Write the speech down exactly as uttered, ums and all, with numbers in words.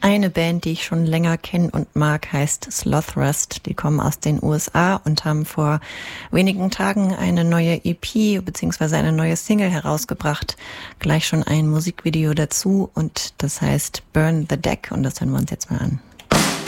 Eine Band, die ich schon länger kenne und mag, heißt Sloth Rust. Die kommen aus den U S A und haben vor wenigen Tagen eine neue E P bzw. eine neue Single herausgebracht. Gleich schon ein Musikvideo dazu und das heißt Burn the Deck und das hören wir uns jetzt mal an.